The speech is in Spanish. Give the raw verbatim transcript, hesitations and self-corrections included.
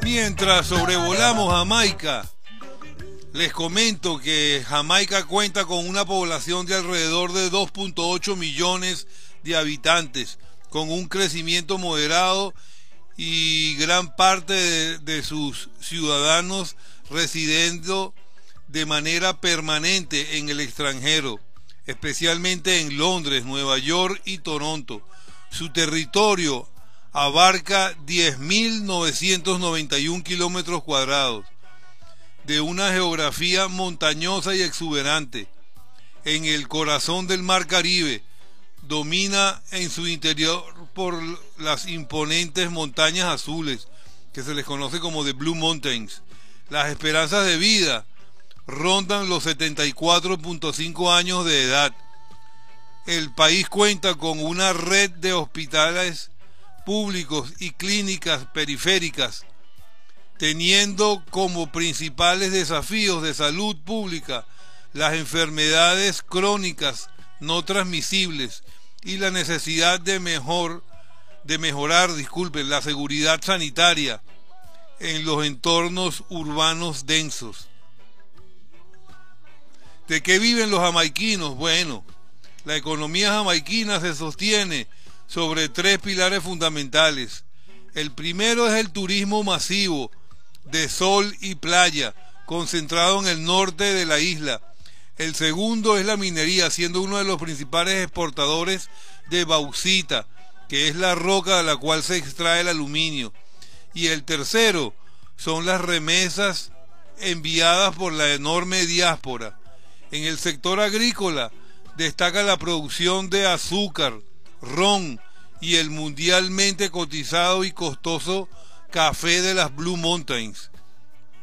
Mientras sobrevolamos Jamaica, les comento que Jamaica cuenta con una población de alrededor de dos punto ocho millones de habitantes, con un crecimiento moderado y gran parte de, de sus ciudadanos residiendo de manera permanente en el extranjero, especialmente en Londres, Nueva York y Toronto. Su territorio abarca diez mil novecientos noventa y un kilómetros cuadrados, de una geografía montañosa y exuberante. En el corazón del Mar Caribe, domina en su interior por las imponentes montañas azules, que se les conoce como The Blue Mountains. Las esperanzas de vida rondan los setenta y cuatro punto cinco años de edad. El país cuenta con una red de hospitales públicos y clínicas periféricas, teniendo como principales desafíos de salud pública las enfermedades crónicas no transmisibles y la necesidad de mejor de mejorar, disculpen, la seguridad sanitaria en los entornos urbanos densos. ¿De qué viven los jamaiquinos? Bueno, la economía jamaiquina se sostiene sobre tres pilares fundamentales. El primero es el turismo masivo de sol y playa, concentrado en el norte de la isla. El segundo es la minería, siendo uno de los principales exportadores de bauxita, que es la roca de la cual se extrae el aluminio. Y el tercero son las remesas enviadas por la enorme diáspora. En el sector agrícola destaca la producción de azúcar, ron y el mundialmente cotizado y costoso café de las Blue Mountains.